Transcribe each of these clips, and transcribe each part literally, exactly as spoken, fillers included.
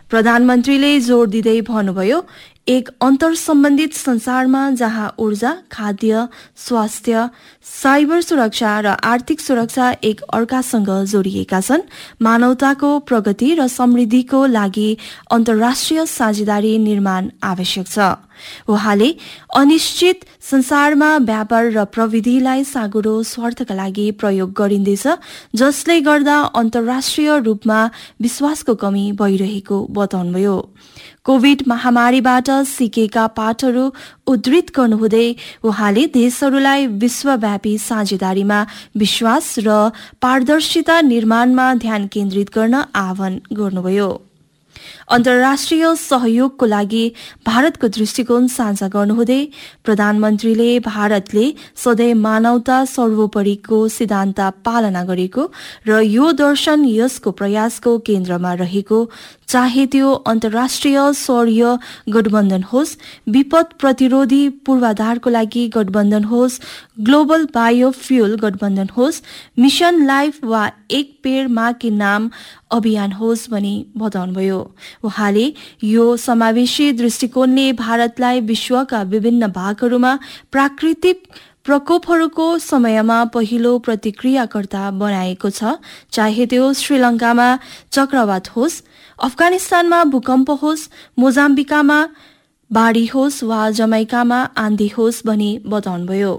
प्रधानमन्त्रीले जोड़ दिँदै भन्नुभयो, एक अन्तर सम्बन्धित संसारमा जहाँ ऊर्जा, खाद्य, स्वास्थ्य, साइबर सुरक्षा र आर्थिक सुरक्षा एक अर्कासँग जोडिएका छन्, मानवताको प्रगति र समृद्धिको लागि अन्तर्राष्ट्रिय साझेदारी निर्माण आवश्यक छ। उहाँले अनिश्चित संसारमा व्यापार र प्रविधिलाई साँगुरो स्वार्थका लागि प्रयोग गरिँदैछ, जसले गर्दा अन्तर्राष्ट्रिय रूपमा विश्वासको कमी भइरहेको बताउनुभयो। कोभिड महामारीबाट सिकेका पाठहरू उद्धृत गर्नुहुँदै उहाँले देशहरूलाई विश्वव्यापी साझेदारीमा विश्वास र पारदर्शिता निर्माणमा ध्यान केन्द्रित गर्न आह्वान गर्नुभयो। अन्तर्राष्ट्रिय सहयोगको लागि भारतको दृष्टिकोण साझा गर्नुहुँदै प्रधानमन्त्रीले भारतले सधैँ मानवता सर्वोपरिको सिद्धान्त पालना गरेको र यो दर्शन यसको प्रयासको केन्द्रमा रहेको, चाहे त्यो अन्तर्राष्ट्रिय सौर्य गठबन्धन होस्, विपद प्रतिरोधी पूर्वाधारको लागि गठबन्धन होस्, ग्लोबल बायोफ्यूल गठबन्धन होस्, मिशन लाइफ वा एक पेड़ माँ के नाम अभियान होस् भनी बताउनुभयो। उहाँले यो समावेशी दृष्टिकोणले भारतलाई विश्वका विभिन्न भागहरूमा प्राकृतिक प्रकोपहरूको समयमा पहिलो प्रतिक्रियाकर्ता बनाएको छ, चाहे त्यो श्रीलङ्कामा चक्रवात होस्, अफगानिस्तानमा भूकम्प होस्, मोजाम्बिकामा बाढी होस् वा जमैकामा आन्धी होस् भनी बताउनुभयो।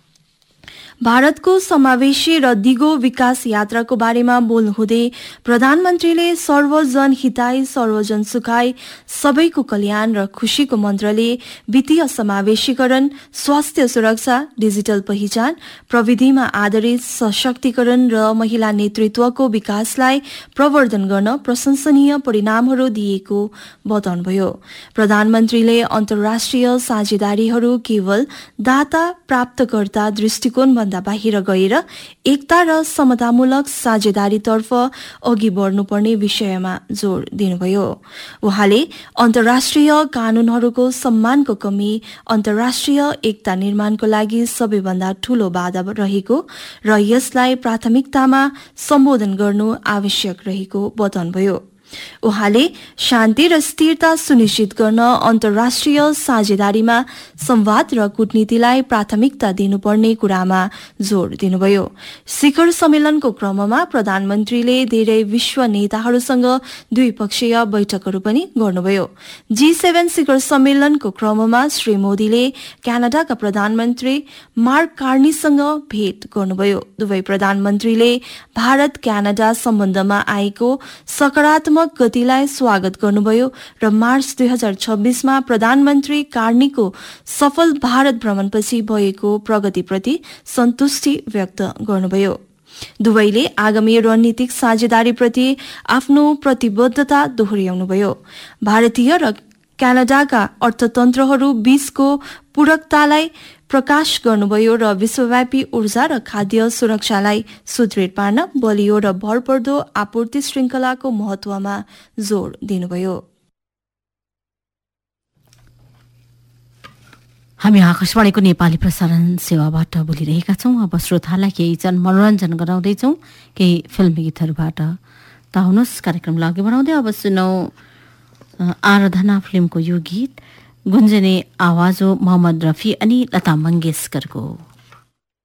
भारतको समावेशी र दिगो विकास यात्राको बारेमा बोल्नुहुँदै प्रधानमन्त्रीले सर्वजन हिताय सर्वजन सुखाय, सबैको कल्याण र खुशीको मन्त्रले वित्तीय समावेशीकरण, स्वास्थ्य सुरक्षा, डिजिटल पहिचान, प्रविधिमा आधारित सशक्तिकरण र महिला नेतृत्वको विकासलाई प्रवर्धन गर्न प्रशंसनीय परिणामहरू दिएको बताउनुभयो। प्रधानमन्त्रीले अन्तर्राष्ट्रिय साझेदारीहरू केवल दाता प्राप्तकर्ता दृष्टिकोण बाहिर गएर एकता र समतामूलक साझेदारीतर्फ अघि बढ्नुपर्ने विषयमा जोड़ दिनुभयो। उहाँले अन्तर्राष्ट्रिय कानूनहरूको सम्मानको कमी अन्तर्राष्ट्रिय एकता निर्माणको लागि सबैभन्दा ठूलो बाधा रहेको र यसलाई प्राथमिकतामा सम्बोधन गर्नु आवश्यक रहेको बताउनुभयो। उहाँले शान्ति र स्थिरता सुनिश्चित गर्न अन्तर्राष्ट्रिय साझेदारीमा संवाद र कूटनीतिलाई प्राथमिकता दिनुपर्ने कुरामा जोड़ दिनुभयो। शिखर सम्मेलनको क्रममा प्रधानमन्त्रीले धेरै विश्व नेताहरूसँग द्विपक्षीय बैठकहरू पनि गर्नुभयो। जी सेभेन शिखर सम्मेलनको क्रममा श्री मोदीले क्यानाडाका प्रधानमन्त्री मार्क कार्नीसँग भेट गर्नुभयो। दुवै प्रधानमन्त्रीले भारत क्यानाडा सम्बन्धमा आएको सकारात्मक गतिलाई स्वागत गर्नुभयो र मार्च दुई हजार छब्बीसमा प्रधानमन्त्री कार्नीको सफल भारत भ्रमणपछि भएको प्रगतिप्रति सन्तुष्टि व्यक्त गर्नुभयो। दुवैले आगामी रणनीतिक साझेदारीप्रति आफ्नो प्रतिबद्धता दोहोर्याउनुभयो। भारतीय र क्यानाडाका अर्थतन्त्रहरू बीचको पूरकतालाई प्रकाश गर्नुभयो र विश्वव्यापी ऊर्जा र खाद्य सुरक्षालाई सुदृढ पार्न बलियो र भरपर्दो आपूर्ति श्रृङ्खलाको महत्वमा जोड़ दिनुभयो। हामी आकाशवाणीको नेपाली प्रसारण सेवाबाट बोलिरहेका छौं। अब श्रोतालाई केही जन मनोरञ्जन गराउँदैछौं केही फिल्मी गीतहरूबाट। त हुनुहोस् कार्यक्रमलाई अघि बढाउँदै अब सुनौ आराधना फिल्मको यो गीत गुन्जने आवाज हो मोहम्मद रफी अनि लता मंगेशकरको।